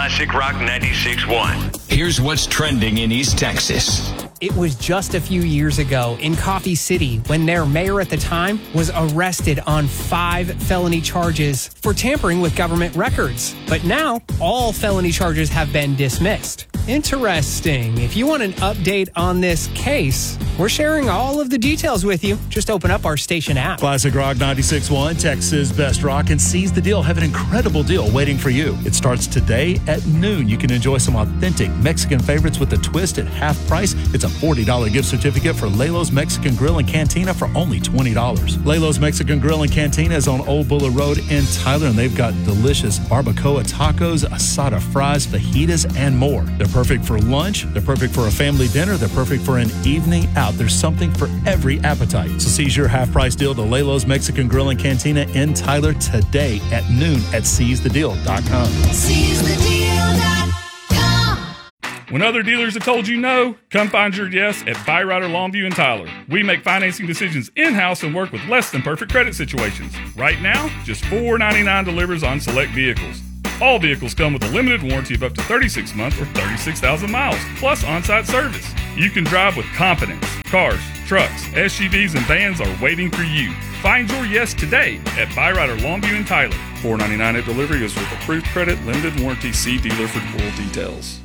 Classic Rock 96.1. Here's what's trending in East Texas. It was just a few years ago in Coffee City when their mayor at the time was arrested on 5 felony charges for tampering with government records. But now, all felony charges have been dismissed. Interesting. If you want an update on this case, we're sharing all of the details with you. Just open up our station app. Classic Rock 96.1, Texas Best Rock, and Seize the Deal have an incredible deal waiting for you. It starts today at noon. You can enjoy some authentic Mexican favorites with a twist at half price. It's a $40 gift certificate for Lalo's Mexican Grill and Cantina for only $20. Lalo's Mexican Grill and Cantina is on Old Buller Road in Tyler, and they've got delicious barbacoa tacos, asada fries, fajitas, and more. They're perfect for lunch. They're perfect for a family dinner. They're perfect for an evening out. There's something for every appetite. So seize your half-price deal to Lalo's Mexican Grill and Cantina in Tyler today at noon at seizethedeal.com. SeizeTheDeal.com. When other dealers have told you no, come find your yes at Byrider Longview in Tyler. We make financing decisions in-house and work with less than perfect credit situations. Right now, just $4.99 delivers on select vehicles. All vehicles come with a limited warranty of up to 36 months or 36,000 miles, plus on-site service. You can drive with confidence. Cars, trucks, SUVs, and vans are waiting for you. Find your yes today at Byrider Longview in Tyler. $4.99 at delivery is with approved credit, limited warranty. See dealer for full details.